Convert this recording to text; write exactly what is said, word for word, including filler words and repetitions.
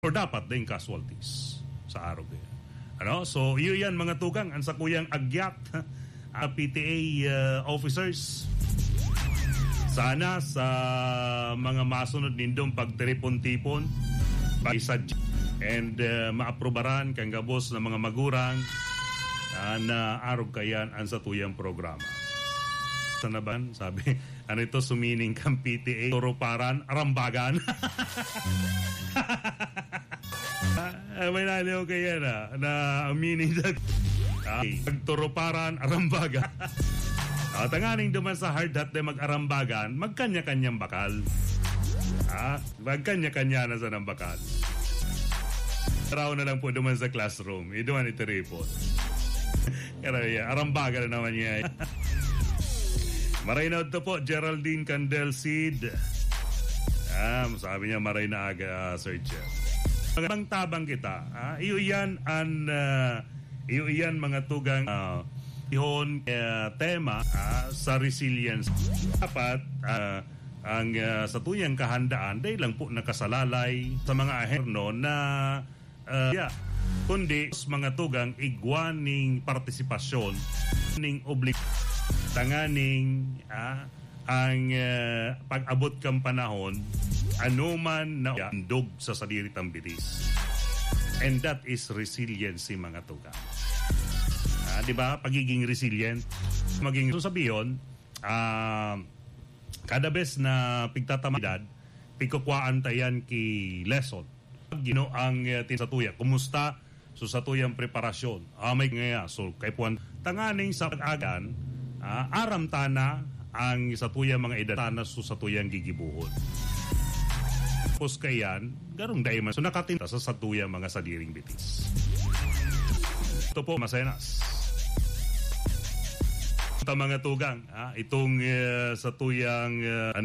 or dapat din casualties sa araw kaya. Ano? So, iyo yan mga tugang, ang sa kuyang agyat, uh, P T A uh, officers. Sana sa mga masunod nindong pagtiripon-tipon, pag-isadya, and uh, maaprobaran kang gabos ng mga magurang uh, na araw kayan ang sa tuyang programa. Sanaban, sabi, ano ito, sumining kang P T A, turuparan, arambagan. Uh, may naliw kaya na, na ang meaning na uh, pagturuparan, arambagan. uh, tanganing duman sa hard hat na mag-arambagan, magkanya-kanyang bakal. Uh, magkanya-kanya na sa ng bakal. Taraw na lang po duman sa classroom. Iduman ito report. Kaya arambagan na naman niya. Maray na ito po, Geraldine Candelcid. Ah, sabi niya maray na aga, uh, Sir Jeff. Ang tabang kita, ah, iyo yan ang uh, iyo yan mga tugang uh, ihon uh, tema uh, sa resilience. Dapat uh, ang uh, sa tuyang kahandaan dahil lang po nakasalalay sa mga aherno na uh, yeah, kundi mga tugang igwaning partisipasyon ning oblig tanganing uh, ang uh, pag-abot kang panahon anuman na andog sa saliritang bilis. And that is resiliency mga tugang. Uh, di ba? Pagiging resilient. Maging so sabiyon, uh, kada bes na pigtatamidad, pikukwaan tayan ki lesson. Gino ang uh, tinsatuya. Kumusta? So sa tuyang preparasyon. Ah, may ngaya. So kay puan, tanganing sa pag-agan, uh, aram tana ang sa tuyang mga edad so sa tuyang gigibuhon. Tapos kayan, garong daiman. So nakatinta sa satuyang mga sadiring bitis. Ito po, Masenas. Ito mga tugang, ha? Itong uh, satuyang uh,